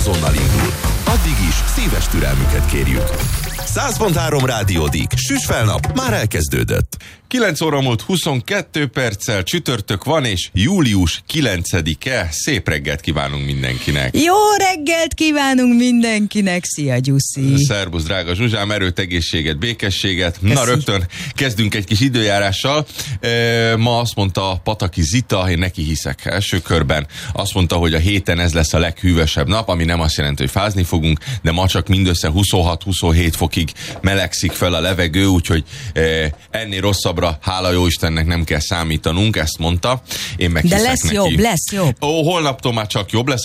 azonnal indul. Addig is szíves türelmüket kérjük. 100.3 Rádiódik. Süss fel nap már elkezdődött. 9 óra múlt 22 perccel, csütörtök van, és július 9-e. Szép reggelt kívánunk mindenkinek. Jó reggelt kívánunk mindenkinek. Szia, Gyuszi. Szerbusz, drága Zsuzsám, erőt, egészséget, békességet. Köszi. Na, rögtön kezdünk egy kis időjárással. Ma azt mondta Pataki Zita, én neki hiszek első körben, azt mondta, hogy a héten ez lesz a leghűvösebb nap, ami nem azt jelenti, hogy fázni fogunk, de ma csak mindössze 26-27 fokig melegszik fel a levegő, úgyhogy ennél rosszabbra, hála jó Istennek nem kell számítanunk, ezt mondta. Én meg de hiszek lesz neki. jobb, lesz jobb. Holnaptól már csak jobb lesz.